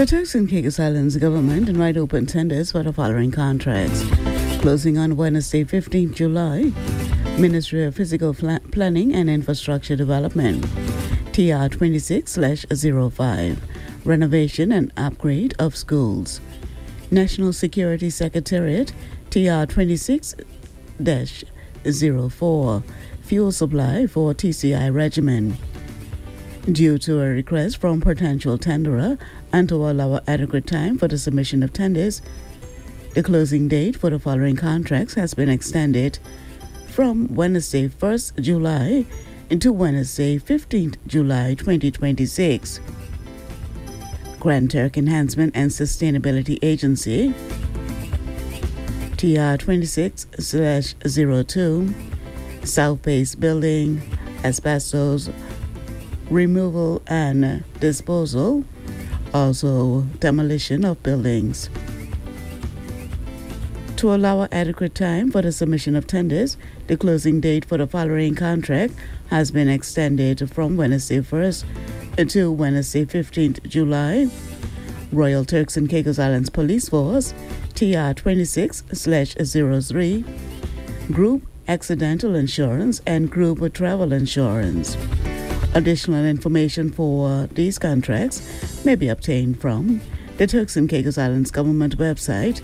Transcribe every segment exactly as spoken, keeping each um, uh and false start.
The Turks and Caicos Islands government invite open tenders for the following contracts. Closing on Wednesday, fifteenth of July, Ministry of Physical Planning and Infrastructure Development, T R twenty-six dash zero five, renovation and upgrade of schools. National Security Secretariat, T R twenty-six dash zero four, fuel supply for T C I Regiment. Due to a request from potential tenderer and to allow adequate time for the submission of tenders, the closing date for the following contracts has been extended from Wednesday, first of July into Wednesday, fifteenth of July twenty twenty-six. Grand Turk Enhancement and Sustainability Agency, T R twenty-six dash zero two, South Base Building, asbestos removal and disposal, also demolition of buildings. To allow adequate time for the submission of tenders, the closing date for the following contract has been extended from Wednesday first to Wednesday, fifteenth of July. Royal Turks and Caicos Islands Police Force, T R twenty-six dash zero three, Group Accidental Insurance and Group Travel Insurance. Additional information for these contracts may be obtained from the Turks and Caicos Islands government website,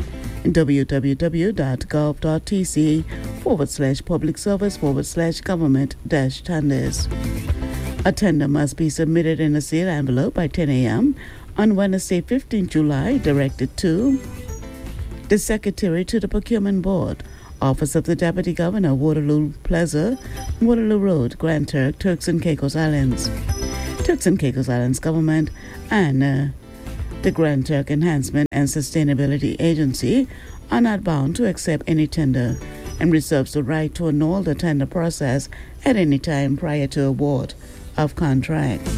www.gov.tc forward slash public service forward slash government dash tenders. A tender must be submitted in a sealed envelope by ten a.m. on Wednesday, fifteenth of July, directed to the Secretary to the Procurement Board, Office of the Deputy Governor, Waterloo Plaza, Waterloo Road, Grand Turk, Turks and Caicos Islands. Turks and Caicos Islands Government and uh, the Grand Turk Enhancement and Sustainability Agency are not bound to accept any tender and reserves the right to annul the tender process at any time prior to award of contract.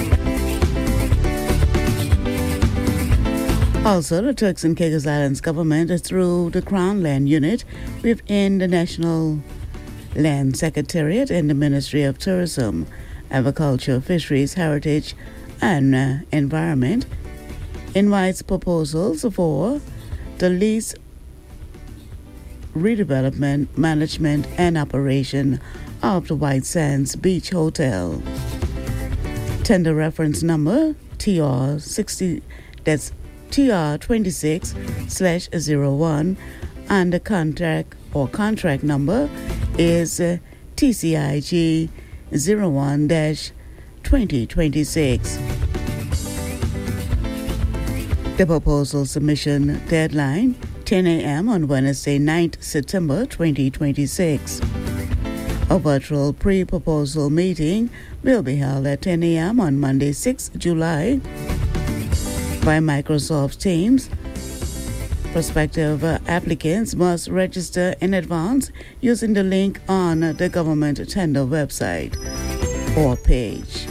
Also, the Turks and Caicos Islands government, through the Crown Land Unit within the National Land Secretariat and the Ministry of Tourism, Agriculture, Fisheries, Heritage, and uh, Environment, invites proposals for the lease, redevelopment, management, and operation of the White Sands Beach Hotel. Tender reference number T R sixty, that's T R twenty-six dash zero one, and the contract or contract number is uh, T C I G zero one dash twenty twenty-six. The proposal submission deadline ten a.m. on Wednesday, ninth of September twenty twenty-six. A virtual pre-proposal meeting will be held at ten a.m. on Monday, sixth of July by Microsoft Teams. Prospective uh, applicants must register in advance using the link on uh, the government tender website or page.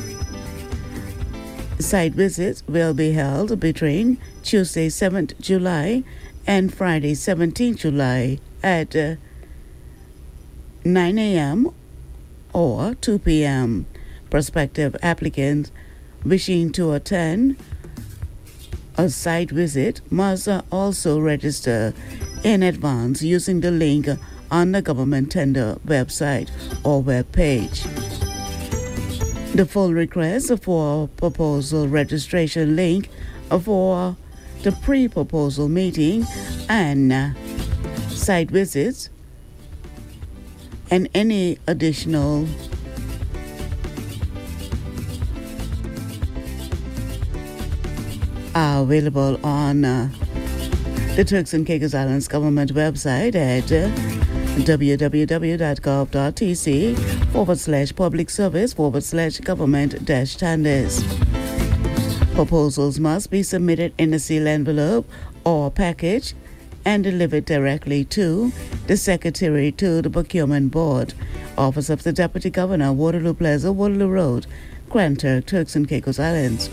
Site visits will be held between Tuesday, seventh of July and Friday, seventeenth of July at uh, nine a.m. or two p.m. Prospective applicants wishing to attend a site visit must also register in advance using the link on the government tender website or web page. The full request for proposal registration link for the pre-proposal meeting and site visits and any additional are available on uh, the Turks and Caicos Islands government website at uh, www.gov.tc forward slash public service forward slash government dash tenders. Proposals must be submitted in a sealed envelope or package and delivered directly to the Secretary to the Procurement Board, Office of the Deputy Governor, Waterloo Plaza, Waterloo Road, Grand Turk, Turks and Caicos Islands,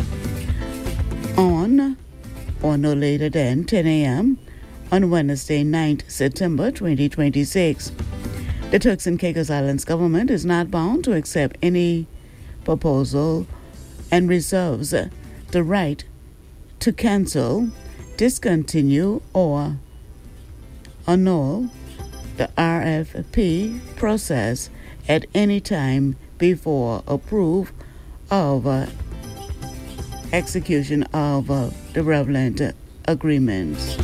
on or no later than ten a.m. on Wednesday, ninth of September twenty twenty-six. The Turks and Caicos Islands government is not bound to accept any proposal and reserves the right to cancel, discontinue, or annul the R F P process at any time before approve of uh, execution of uh, the relevant uh, agreements.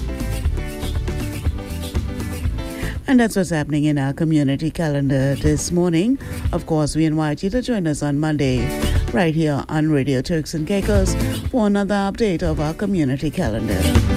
And that's what's happening in our community calendar this morning. Of course, we invite you to join us on Monday right here on Radio Turks and Caicos for another update of our community calendar.